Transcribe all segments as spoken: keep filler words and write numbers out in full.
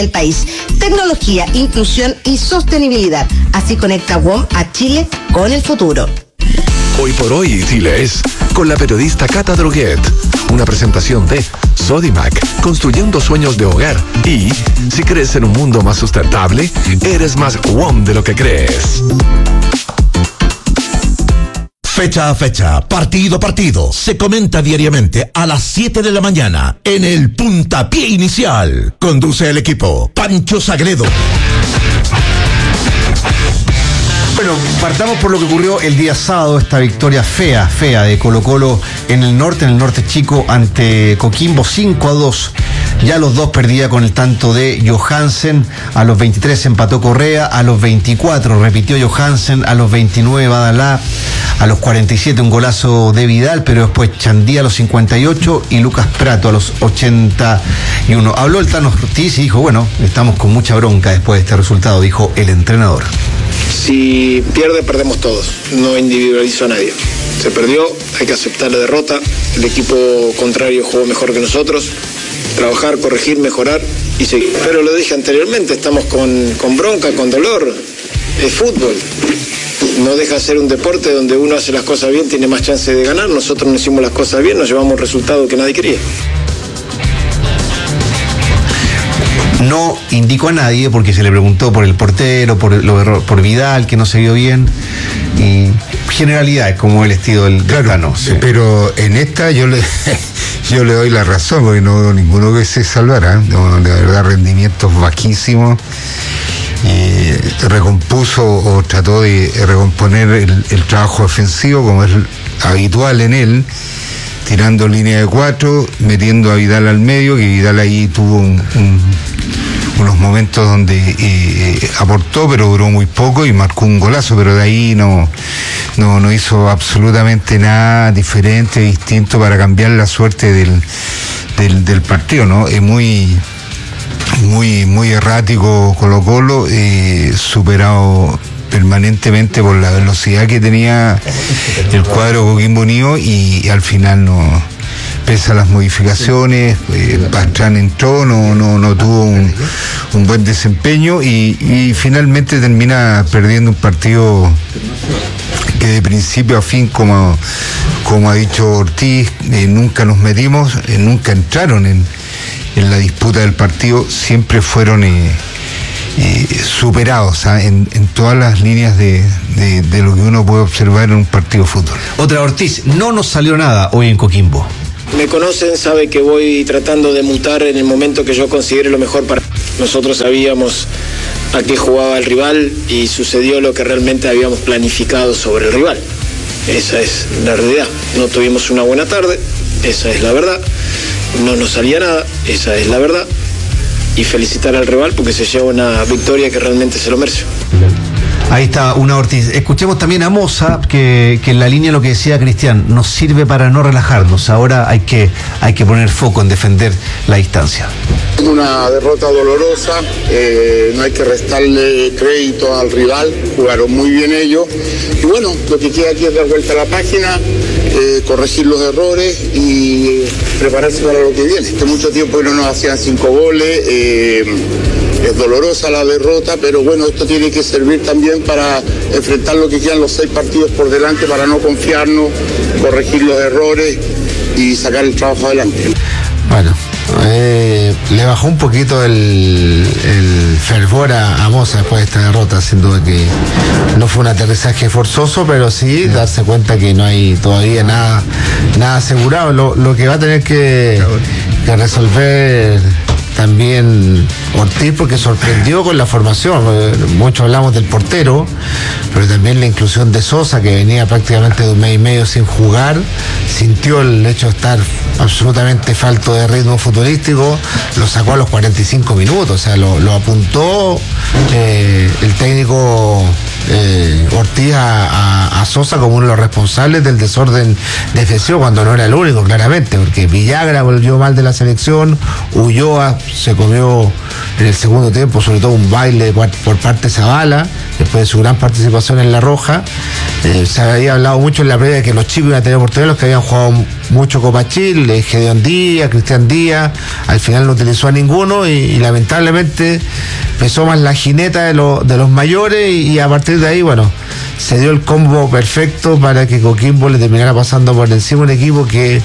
el país. Tecnología, inclusión y sostenibilidad. Así conecta W O M a Chile con el futuro. Hoy por hoy, Chile es con la periodista Cata Droguet. Una presentación de Sodimac, construyendo sueños de hogar. Y si crees en un mundo más sustentable, eres más W O M de lo que crees. Fecha a fecha, partido a partido, se comenta diariamente a las siete de la mañana en el Puntapié Inicial. Conduce el equipo Pancho Sagredo. Bueno, partamos por lo que ocurrió el día sábado, esta victoria fea, fea de Colo-Colo en el norte, en el norte chico, ante Coquimbo cinco a dos. Ya los dos perdía con el tanto de Johansen, a los veintitrés empató Correa, a los veinticuatro repitió Johansen, a los veintinueve Badalá, a los cuarenta y siete un golazo de Vidal, pero después Chandía a los cincuenta y ocho y Lucas Prato a los ochenta y uno. Habló el Tano Ortiz y dijo, bueno, estamos con mucha bronca después de este resultado, dijo el entrenador. Si pierde, perdemos todos. No individualizo a nadie. Se perdió, hay que aceptar la derrota. El equipo contrario jugó mejor que nosotros. Trabajar, corregir, mejorar y seguir. Pero lo dije anteriormente, estamos con, con bronca, con dolor. Es fútbol. No deja de ser un deporte donde uno hace las cosas bien, tiene más chance de ganar. Nosotros no hicimos las cosas bien, nos llevamos resultados que nadie quería. No indicó a nadie porque se le preguntó por el portero, por, el, por Vidal, que no se vio bien. Y generalidades como el estilo del claro, Tano. Sí. Pero en esta yo le yo le doy la razón, porque no veo ninguno que se salvara. No, de verdad, rendimientos bajísimos. Y recompuso o trató de recomponer el, el trabajo ofensivo como es habitual en él, tirando línea de cuatro, metiendo a Vidal al medio, que Vidal ahí tuvo un, un, unos momentos donde eh, aportó, pero duró muy poco y marcó un golazo, pero de ahí no, no, no hizo absolutamente nada diferente, distinto para cambiar la suerte del, del, del partido, ¿no? Es muy... muy muy errático Colo-Colo, eh, superado permanentemente por la velocidad que tenía el cuadro Coquimbo Unido y, y al final no, pese a las modificaciones, eh, Pastrán entró, no, no, no tuvo un, un buen desempeño y, y finalmente termina perdiendo un partido que de principio a fin, como, como ha dicho Ortiz, eh, nunca nos metimos, eh, nunca entraron en en la disputa del partido, siempre fueron eh, eh, superados ¿eh? en, en todas las líneas de, de, de lo que uno puede observar en un partido de fútbol. Otra, Ortiz, no nos salió nada hoy en Coquimbo. Me conocen, sabe que voy tratando de mutar en el momento que yo considere lo mejor para... Nosotros sabíamos a qué jugaba el rival y sucedió lo que realmente habíamos planificado sobre el rival. Esa es la realidad. No tuvimos una buena tarde, esa es la verdad. No nos salía nada, esa es la verdad. Y felicitar al rival porque se lleva una victoria que realmente se lo merece. Ahí está una Ortiz. Escuchemos también a Moza, que, que en la línea lo que decía Cristian, nos sirve para no relajarnos. Ahora hay que, hay que poner foco en defender la distancia. Una derrota dolorosa, eh, no hay que restarle crédito al rival, jugaron muy bien ellos. Y bueno, lo que queda aquí es dar vuelta a la página, eh, corregir los errores y prepararse para lo que viene. Hace mucho tiempo que no nos hacían cinco goles, eh, es dolorosa la derrota, pero bueno, esto tiene que servir también para enfrentar lo que quedan los seis partidos por delante, para no confiarnos, corregir los errores y sacar el trabajo adelante. Bueno, eh, le bajó un poquito el, el fervor a, a Moza después de esta derrota, sin duda que no fue un aterrizaje forzoso, pero sí darse cuenta que no hay todavía nada, nada asegurado. Lo, lo que va a tener que, que resolver también Ortiz, porque sorprendió con la formación. Muchos hablamos del portero, pero también la inclusión de Sosa, que venía prácticamente de un mes y medio sin jugar, sintió el hecho de estar absolutamente falto de ritmo futbolístico, lo sacó a los cuarenta y cinco minutos, o sea, lo, lo apuntó eh, el técnico eh, Ortiz a, a, a Sosa como uno de los responsables del desorden defensivo, cuando no era el único, claramente, porque Villagra volvió mal de la selección, Ulloa se comió en el segundo tiempo, sobre todo un baile por parte de Zavala, después de su gran participación en La Roja. Eh, se había hablado mucho en la previa de que los chicos iban a tener oportunidades, los que habían jugado mucho Copa Chile, Gedeón Díaz, Cristian Díaz, al final no utilizó a ninguno y, y lamentablemente pesó más la jineta de, lo, de los mayores y, y a partir de ahí, bueno, se dio el combo perfecto para que Coquimbo le terminara pasando por encima un equipo que,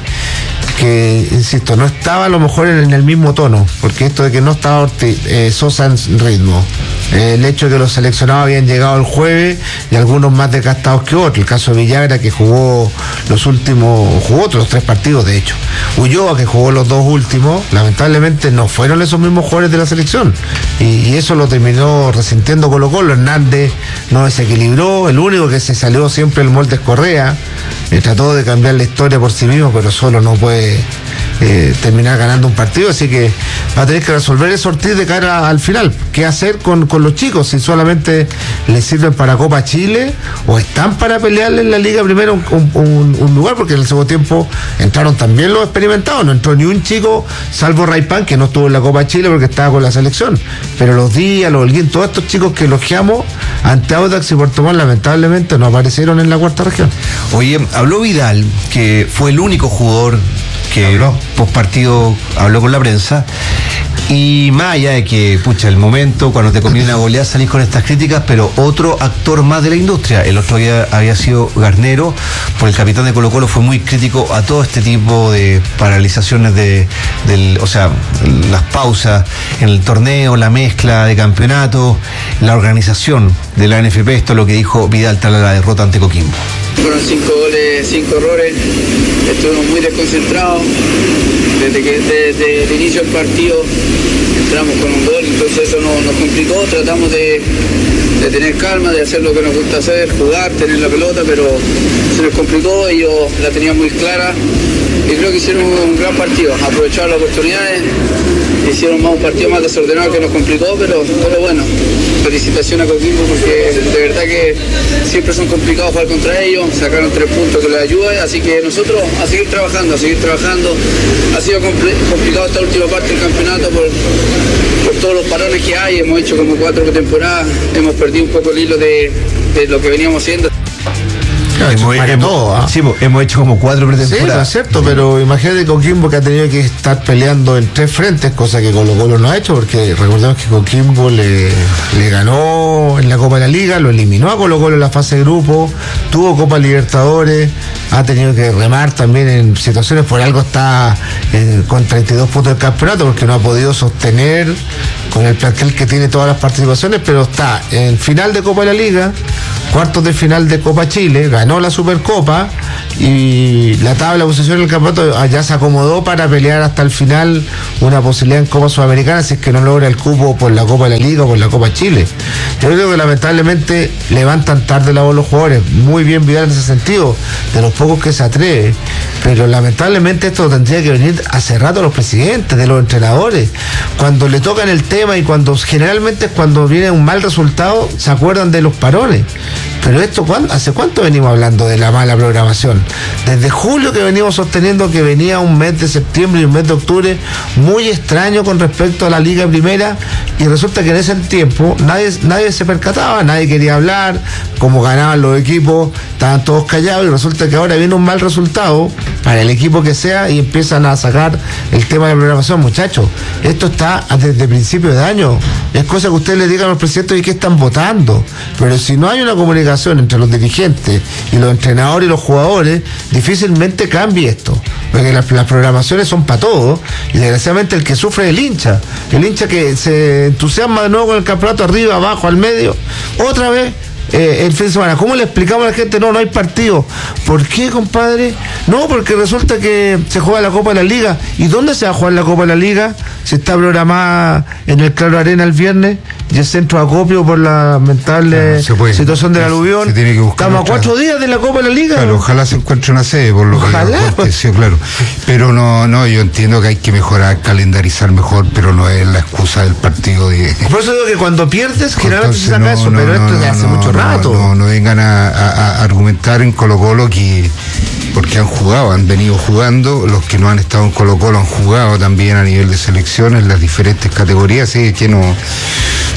que insisto, no estaba a lo mejor en el mismo tono, porque esto de que no estaba Ortiz, eh, Sosa en ritmo, eh, el hecho de que los seleccionados habían llegado el jueves y algunos más desgastados que otros, el caso de Villagra que jugó los últimos, jugó otros tres partidos de hecho, Ulloa que jugó los dos últimos, lamentablemente no fueron esos mismos jugadores de la selección y, y eso lo terminó resintiendo Colo Colo. Hernández no desequilibró, el único que se salió siempre el molde es Correa, eh, trató de cambiar la historia por sí mismo pero solo no puede eh, terminar ganando un partido, así que va a tener que resolver ese Ortiz de cara al final, qué hacer con, con los chicos, si solamente les sirven para Copa Chile o están para pelearle en la liga primero un, un, un lugar, porque en el segundo tiempo entraron también los experimentados, no entró ni un chico salvo Raipán que no estuvo en la Copa Chile porque estaba con la selección, pero los Díaz, los Holguín, todos estos chicos que elogiamos ante Audax y Puerto Montt lamentablemente no aparecieron en la cuarta región. Oye, habló Vidal, que fue el único jugador que post partido habló con la prensa, y más allá de que, pucha, el momento, cuando te conviene una goleada salís con estas críticas, pero otro actor más de la industria, el otro día había sido Garnero, por el capitán de Colo Colo fue muy crítico a todo este tipo de paralizaciones de, del, o sea, las pausas en el torneo, la mezcla de campeonatos, la organización de la N F P, esto es lo que dijo Vidal tras la derrota ante Coquimbo. Fueron cinco goles, cinco errores, estuvimos muy desconcentrados, desde que desde el inicio del partido entramos con un gol, entonces eso nos, nos complicó, tratamos de, de tener calma, de hacer lo que nos gusta hacer, jugar, tener la pelota, pero se nos complicó, ellos la tenían muy clara y creo que hicieron un gran partido, aprovecharon las oportunidades, hicieron más un partido más desordenado que nos complicó, pero, pero bueno, felicitaciones a Coquimbo porque de verdad que siempre son complicados jugar contra ellos, sacaron tres puntos que les ayuda, así que nosotros a seguir trabajando, a seguir trabajando. Ha sido complicado esta última parte del campeonato por, por todos los parones que hay, hemos hecho como cuatro temporadas, hemos perdido un poco el hilo de, de lo que veníamos haciendo. Claro, hemos, hemos, todo, ¿eh? Sí, hemos hecho como cuatro pretemporadas. Sí, no es cierto, pero imagínate Coquimbo que ha tenido que estar peleando en tres frentes, cosa que Colo Colo no ha hecho, porque recordemos que Coquimbo le, le ganó en la Copa de la Liga, lo eliminó a Colo Colo en la fase de grupo, tuvo Copa Libertadores, ha tenido que remar también en situaciones, por algo está eh, con treinta y dos puntos del campeonato, porque no ha podido sostener con el plantel que tiene todas las participaciones, pero está en final de Copa de la Liga, cuartos de final de Copa Chile, ganó la Supercopa y la tabla de posición del campeonato ya se acomodó para pelear hasta el final una posibilidad en Copa Sudamericana si es que no logra el cupo por la Copa de la Liga o por la Copa Chile. Yo creo que lamentablemente levantan tarde la voz los jugadores, muy bien Vidal en ese sentido, de los pocos que se atreve, pero lamentablemente esto tendría que venir hace rato a los presidentes, de los entrenadores, cuando le tocan el tema y cuando generalmente es cuando viene un mal resultado se acuerdan de los parones. Pero esto, ¿cuándo? ¿Hace cuánto venimos hablando de la mala programación? Desde julio que venimos sosteniendo que venía un mes de septiembre y un mes de octubre muy extraño con respecto a la Liga Primera, y resulta que en ese tiempo nadie, nadie se percataba, nadie quería hablar, como ganaban los equipos, estaban todos callados, y resulta que ahora viene un mal resultado para el equipo que sea y empiezan a sacar el tema de la programación. Muchachos, esto está desde principios de año, es cosa que ustedes le digan a los presidentes y que están votando, pero si no hay una comunicación entre los dirigentes y los entrenadores y los jugadores, difícilmente cambie esto, porque las, las programaciones son para todos y desgraciadamente el que sufre es el hincha, el hincha que se entusiasma de nuevo con el campeonato arriba, abajo, al medio, otra vez Eh, el fin de semana. ¿Cómo le explicamos a la gente? No, no hay partido. ¿Por qué, compadre? No, porque resulta que se juega la Copa de la Liga. ¿Y dónde se va a jugar la Copa de la Liga? Se está programada en el Claro Arena el viernes y el centro de acopio por la lamentable no, puede, situación del aluvión. Estamos a cuatro otra... días de la Copa de la Liga. Claro, ojalá se encuentre una sede, por lo ojalá, que pues. Sí, claro. Pero no, no, yo entiendo que hay que mejorar, calendarizar mejor, pero no es la excusa del partido. De... Por eso digo que cuando pierdes, generalmente se saca no, eso, no, pero no, esto ya no, hace no, mucho rato. No, no, no vengan a, a, a argumentar en Colo Colo que porque han jugado, han venido jugando, los que no han estado en Colo Colo han jugado también a nivel de selecciones, las diferentes categorías, así que no,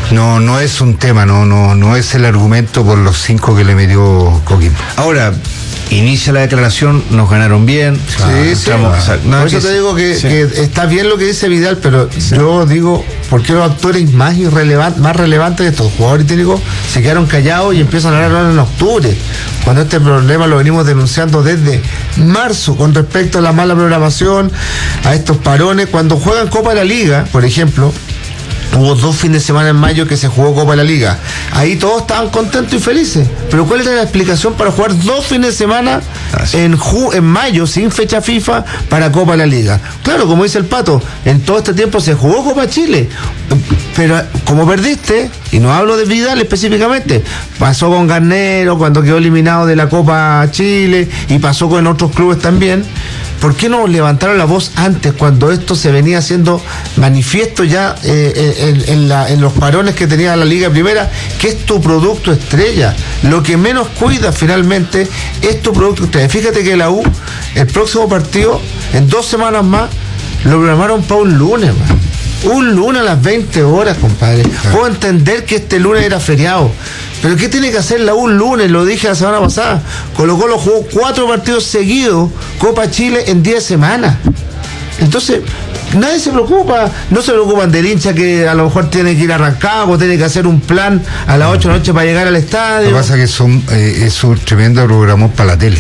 No, no es un tema, no, no, no es el argumento por los cinco que le metió Coquimbo. Ahora, inicia la declaración, nos ganaron bien. Sí, sí. estamos, o sea, Por eso te digo que, sí. que está bien lo que dice Vidal, pero sí. yo digo, ¿por qué los actores más irrelevantes, más relevantes de estos jugadores técnicos se quedaron callados y empiezan a hablar en octubre? Cuando este problema lo venimos denunciando desde marzo con respecto a la mala programación, a estos parones. Cuando juegan Copa de la Liga, por ejemplo, hubo dos fines de semana en mayo que se jugó Copa de la Liga. Ahí todos estaban contentos y felices. Pero ¿cuál era la explicación para jugar dos fines de semana ah, sí. en, ju- en mayo, sin fecha FIFA, para Copa de la Liga? Claro, como dice el Pato, en todo este tiempo se jugó Copa Chile. Pero como perdiste, y no hablo de Vidal específicamente, pasó con Garnero cuando quedó eliminado de la Copa Chile y pasó con otros clubes también. ¿Por qué no levantaron la voz antes, cuando esto se venía haciendo manifiesto ya eh, en, en, la, en los parones que tenía la Liga Primera, que es tu producto estrella? Lo que menos cuida finalmente es tu producto estrella. Fíjate que la U, el próximo partido, en dos semanas más, lo programaron para un lunes, man. Un lunes a las veinte horas, compadre. Puedo entender que este lunes era feriado, pero ¿qué tiene que hacer la U un lunes? Lo dije la semana pasada. Colo Colo jugó cuatro partidos seguidos, Copa Chile, en diez semanas. Entonces, nadie se preocupa. No se preocupan del hincha que a lo mejor tiene que ir arrancado o tiene que hacer un plan a las ocho de la noche para llegar al estadio. Lo que pasa es que son, eh, es un tremendo programa para la tele.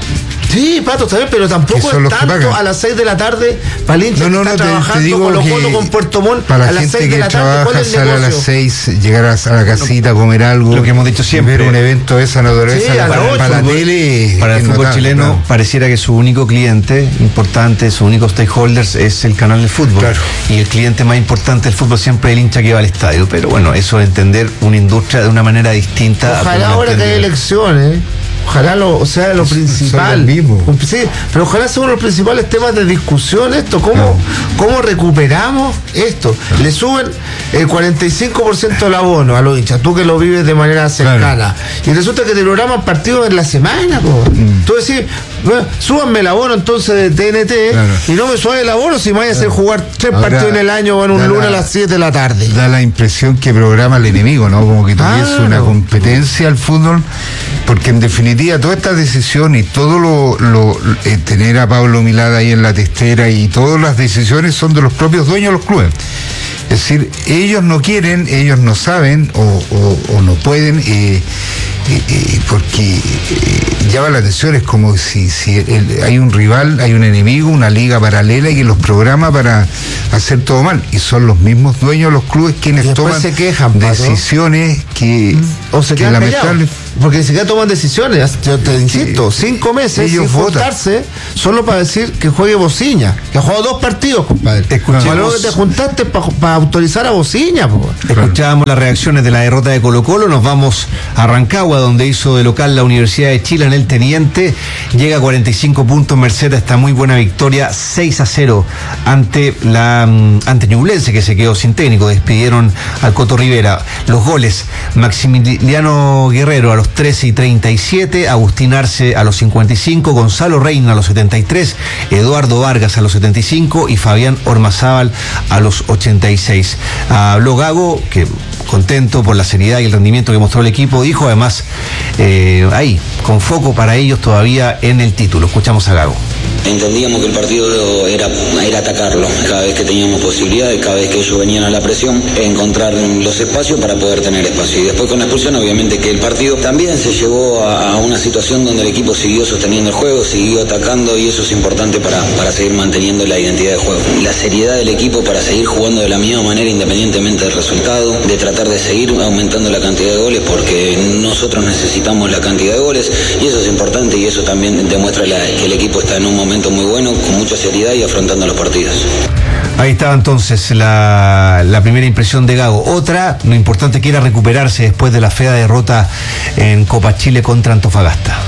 Sí, Pato, está bien, pero tampoco es tanto a las seis de la tarde para el hincha no, no, que está no, te, trabajando te digo Colo que Colo con Puerto Montt para a la las gente seis de que la tarde. ¿Cuál es trabaja, el sale a negocio? las seis, llegar a, a la casita, comer algo, lo que hemos dicho siempre, ver un evento de esa naturaleza, sí, para, para, para la tele. Para el fútbol notable, chileno, claro. pareciera que su único cliente importante, su único stakeholders es el canal de fútbol. Claro. Y el cliente más importante del fútbol siempre es el hincha que va al estadio. Pero bueno, eso es entender una industria de una manera distinta. Ojalá ahora que hay elecciones, ojalá lo, sea lo principal. Sí, pero ojalá sea uno de los principales temas de discusión esto. ¿Cómo, no. ¿Cómo recuperamos esto? No. Le suben el cuarenta y cinco por ciento del abono a los hinchas, tú que lo vives de manera cercana. Claro. Y resulta que te programan partidos en la semana, po. Mm. Tú decís, bueno, súbanme el abono entonces de T N T, claro, y no me suban el abono si me vaya a hacer jugar tres ahora, partidos en el año o en un lunes la, a las siete de la tarde. Da la impresión que programa el enemigo, ¿no? Como que tuviese ah, una competencia al fútbol, porque en definitiva toda esta decisión y todo lo, lo eh, tener a Pablo Milad ahí en la testera y todas las decisiones son de los propios dueños de los clubes. Es decir, ellos no quieren, ellos no saben o, o, o no pueden, eh, eh, eh, porque eh, llama la atención, es como si, si el, hay un rival, hay un enemigo, una liga paralela y que los programa para hacer todo mal. Y son los mismos dueños de los clubes quienes toman se quejan, decisiones que, o se que quedan lamentable. Porque ni siquiera toman decisiones, yo te insisto, sí, cinco meses sin juntarse solo para decir que juegue Bociña, que ha jugado dos partidos, compadre. Escuchemos, luego que te juntaste para pa autorizar a Bociña, po. Escuchábamos las reacciones de la derrota de Colo Colo, nos vamos a Rancagua, donde hizo de local la Universidad de Chile en el Teniente, llega a cuarenta y cinco puntos, merced a esta muy buena victoria, seis a cero ante la ante Ñublense, que se quedó sin técnico, despidieron al Coto Rivera. Los goles, Maximiliano Guerrero a los trece y treinta y siete, Agustín Arce a los cincuenta y cinco, Gonzalo Reina a los setenta y tres, Eduardo Vargas a los setenta y cinco y Fabián Ormazábal a los ochenta y seis. Habló Gago, que contento por la seriedad y el rendimiento que mostró el equipo, dijo además eh, ahí, con foco para ellos todavía en el título. Escuchamos a Gago. Entendíamos que el partido era, era atacarlo, cada vez que teníamos posibilidades, cada vez que ellos venían a la presión, encontrar los espacios para poder tener espacio. Y después con la expulsión, obviamente que el partido también se llevó a, a una situación donde el equipo siguió sosteniendo el juego, siguió atacando, y eso es importante para, para seguir manteniendo la identidad de juego. La seriedad del equipo para seguir jugando de la misma manera independientemente del resultado, de tratar de seguir aumentando la cantidad de goles, porque nosotros necesitamos la cantidad de goles, y eso es importante, y eso también demuestra la, que el equipo está en un momento muy bueno, con mucha seriedad y afrontando los partidos. Ahí estaba entonces la, la primera impresión de Gago. Otra, lo importante que era recuperarse después de la fea derrota en Copa Chile contra Antofagasta.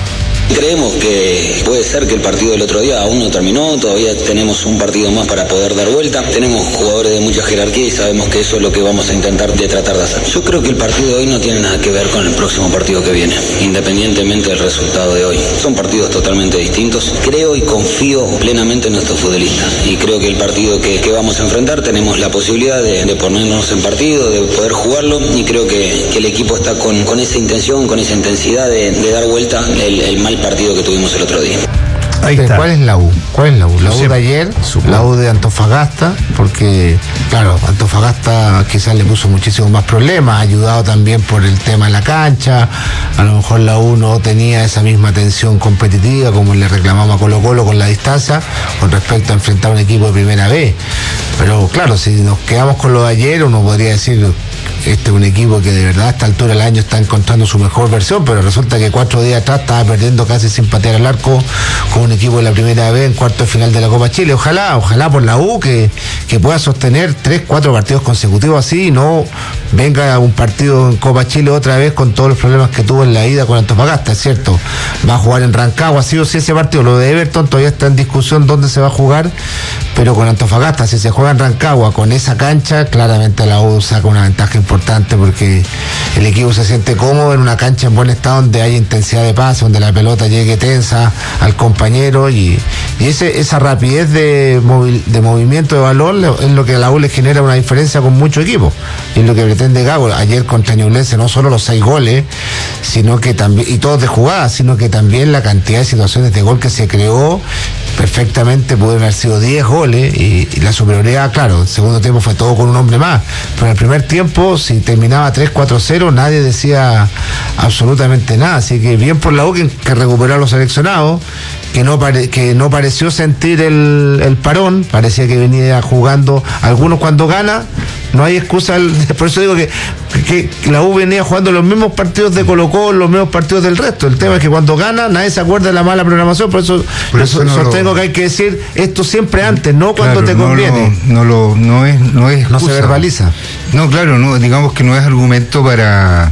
Creemos que puede ser que el partido del otro día aún no terminó, todavía tenemos un partido más para poder dar vuelta, tenemos jugadores de mucha jerarquía y sabemos que eso es lo que vamos a intentar de tratar de hacer. Yo creo que el partido de hoy no tiene nada que ver con el próximo partido que viene, independientemente del resultado de hoy. Son partidos totalmente distintos. Creo y confío plenamente en nuestros futbolistas y creo que el partido que, que vamos a enfrentar tenemos la posibilidad de, de ponernos en partido, de poder jugarlo y creo que, que el equipo está con, con esa intención, con esa intensidad de, de dar vuelta el, el mal partido que tuvimos el otro día. Ahí está. ¿Cuál es la U? ¿Cuál es la U? La U de ayer, la U de Antofagasta, porque, claro, Antofagasta quizás le puso muchísimos más problemas, ayudado también por el tema de la cancha, a lo mejor la U no tenía esa misma tensión competitiva como le reclamamos a Colo Colo con la distancia, con respecto a enfrentar a un equipo de primera B. Pero claro, si nos quedamos con lo de ayer, uno podría decir, este es un equipo que de verdad a esta altura del año está encontrando su mejor versión, pero resulta que cuatro días atrás estaba perdiendo casi sin patear al arco con un equipo de la primera vez en cuarto de final de la Copa Chile. Ojalá, ojalá por la U que, que pueda sostener tres, cuatro partidos consecutivos así y no venga un partido en Copa Chile otra vez con todos los problemas que tuvo en la ida con Antofagasta, es cierto. Va a jugar en Rancagua, sí o sí ese partido. Lo de Everton todavía está en discusión dónde se va a jugar, pero con Antofagasta, si se juega en Rancagua con esa cancha, claramente la U saca una ventaja importante porque el equipo se siente cómodo en una cancha en buen estado donde hay intensidad de pase, donde la pelota llegue tensa al compañero y, y ese, esa rapidez de, movi, de movimiento de balón es lo que a la U le genera una diferencia con muchos equipos y es lo que pretende Gago. Ayer contra Ñublense no solo los seis goles, sino que también, y todos de jugada, sino que también la cantidad de situaciones de gol que se creó perfectamente pudieron haber sido diez goles y, y la superioridad, claro, el segundo tiempo fue todo con un hombre más, pero en el primer tiempo si terminaba tres cuatro cero nadie decía absolutamente nada, así que bien por la U que, que recuperó a los seleccionados, que no, pare, que no pareció sentir el, el parón, parecía que venía jugando, algunos cuando gana no hay excusa, por eso digo que, que, que la U venía jugando los mismos partidos de Colo Colo, los mismos partidos del resto. El tema es que cuando gana nadie se acuerda de la mala programación, por eso, por eso no sostengo lo... que hay que decir esto siempre antes, no cuando claro, te conviene. No, lo, no, lo, no es, no es no se verbaliza. No, claro, no, digamos que no es argumento para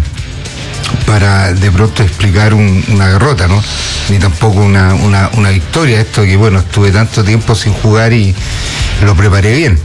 para de pronto explicar un, una derrota, ¿no? Ni tampoco una, una, una victoria. Esto que bueno, estuve tanto tiempo sin jugar y lo preparé bien.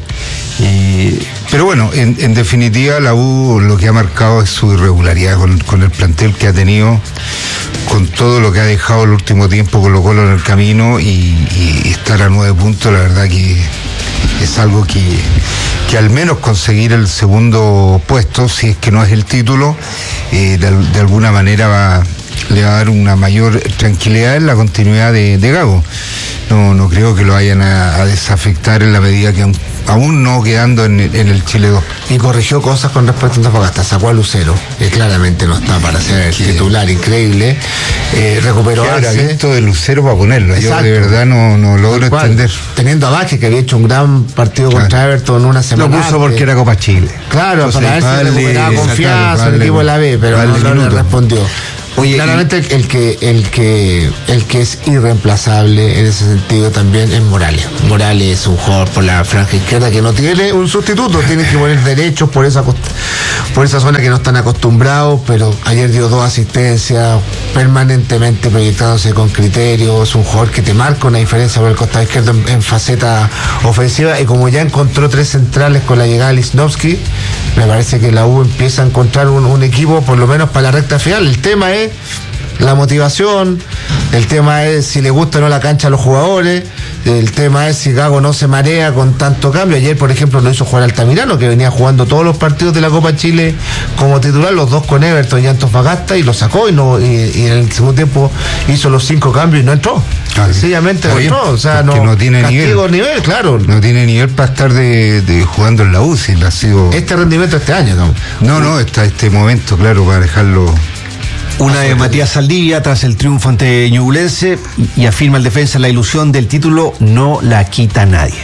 Y, pero bueno, en, en definitiva la U lo que ha marcado es su irregularidad con, con el plantel que ha tenido, con todo lo que ha dejado el último tiempo Colo Colo en el camino y, y, y estar a nueve puntos, la verdad que es algo que, que al menos conseguir el segundo puesto, si es que no es el título, eh, de, de alguna manera va, le va a dar una mayor tranquilidad en la continuidad de, de Gago. No, no creo que lo vayan a, a desafectar en la medida que aún, aún no quedando en, en el Chile dos. Y corrigió cosas con respecto a Antofagasta, sacó a Lucero, que claramente no está para ser el titular, increíble. Eh, recuperó ¿Qué habrá Arce. visto de Lucero para ponerlo? Exacto. Yo de verdad no, no logro entender. Teniendo a Vázquez, que había hecho un gran partido claro. contra Everton una semana. Lo puso porque antes. Era Copa Chile. Claro, entonces, para ver si vale, recuperaba confianza el equipo de la B, pero vale no, no le respondió. Oye, claramente y... el que el que el que es irreemplazable en ese sentido también es Morales. Morales es un jugador por la franja izquierda que no tiene un sustituto, tiene que poner derechos por esa por esa zona que no están acostumbrados, pero ayer dio dos asistencias, permanentemente proyectándose con criterio, es un jugador que te marca una diferencia por el costado izquierdo en, en faceta ofensiva y como ya encontró tres centrales con la llegada de Lichnowsky, me parece que la U empieza a encontrar un, un equipo por lo menos para la recta final. El tema es la motivación, el tema es si le gusta o no la cancha a los jugadores, el tema es si Gago no se marea con tanto cambio. Ayer, por ejemplo, lo hizo jugar Altamirano, que venía jugando todos los partidos de la Copa Chile como titular, los dos con Everton y Antofagasta, y lo sacó y, no, y, y en el segundo tiempo hizo los cinco cambios y no entró. Sencillamente no entró, o sea, no, no tiene castigo nivel. nivel, claro. No tiene nivel para estar de, de jugando en la U, si ha sido... Este rendimiento este año, ¿no? No, no, está este momento, claro, para dejarlo... Una de Matías Saldivia tras el triunfo ante Ñublense y afirma el defensa: la ilusión del título no la quita nadie.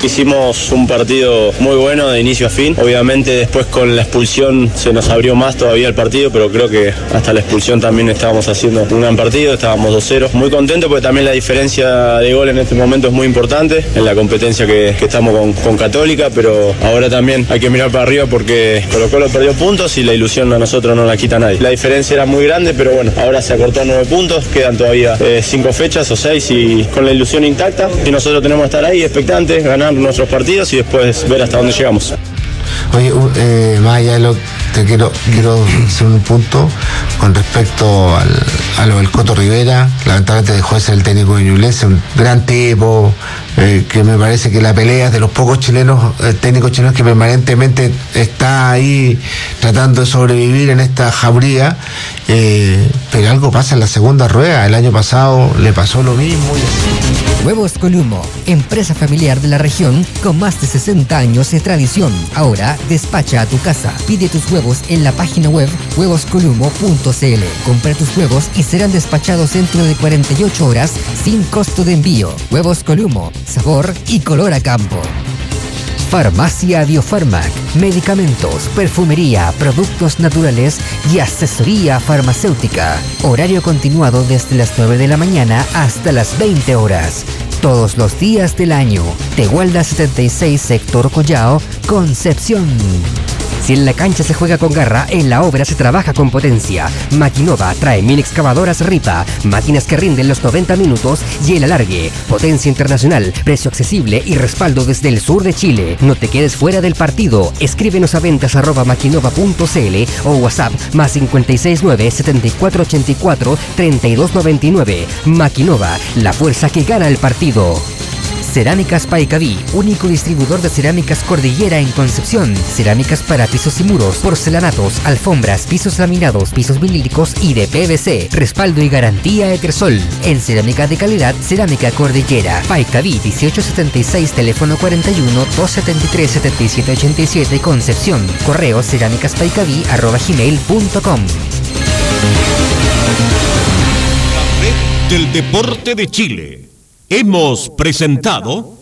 Hicimos un partido muy bueno de inicio a fin. Obviamente después con la expulsión se nos abrió más todavía el partido, pero creo que hasta la expulsión también estábamos haciendo un gran partido, estábamos dos cero. Muy contento porque también la diferencia de gol en este momento es muy importante en la competencia que, que estamos con, con Católica, pero ahora también hay que mirar para arriba porque Colo Colo perdió puntos y la ilusión a nosotros no la quita nadie. La diferencia era muy grande, pero bueno, ahora se acortó a nueve puntos, quedan todavía eh, cinco fechas o seis y con la ilusión intacta. Y nosotros tenemos que estar ahí expectantes, ganar nuestros partidos y después ver hasta dónde llegamos. Oye, eh, más allá de lo te quiero, quiero hacer un punto con respecto al, a lo del Coto Rivera. Lamentablemente dejó de ser el técnico de Ñublense, un gran tipo, eh, que me parece que la pelea es de los pocos chilenos, eh, técnicos chilenos que permanentemente está ahí tratando de sobrevivir en esta jauría, eh, pero algo pasa en la segunda rueda. El año pasado le pasó lo mismo. Y... Huevos Columo, empresa familiar de la región con más de sesenta años de tradición. Ahora despacha a tu casa. Pide tus huevos en la página web huevos columo punto c l. Compra tus huevos y serán despachados dentro de cuarenta y ocho horas sin costo de envío. Huevos Columo, sabor y color a campo. Farmacia Biofarmac, medicamentos, perfumería, productos naturales y asesoría farmacéutica. Horario continuado desde las nueve de la mañana hasta las veinte horas. Todos los días del año. Tehualda setenta y seis, Sector Collao, Concepción. Si en la cancha se juega con garra, en la obra se trabaja con potencia. Maquinova trae mil excavadoras Ripa, máquinas que rinden los noventa minutos y el alargue. Potencia internacional, precio accesible y respaldo desde el sur de Chile. No te quedes fuera del partido. Escríbenos a ventas arroba maquinova punto c l o WhatsApp más cincuenta y seis nueve, setenta y cuatro ochenta y cuatro, treinta y dos noventa y nueve. Maquinova, la fuerza que gana el partido. Cerámicas Paicaví, único distribuidor de cerámicas Cordillera en Concepción. Cerámicas para pisos y muros, porcelanatos, alfombras, pisos laminados, pisos vinílicos y de P V C. Respaldo y garantía Etersol. En cerámica de calidad, Cerámica Cordillera. Paicaví dieciocho setenta y seis, teléfono cuarenta y uno, doscientos setenta y tres, setenta y siete ochenta y siete, Concepción. Correo cerámicaspaicaví arroba gmail punto com. La red del deporte de Chile. Hemos presentado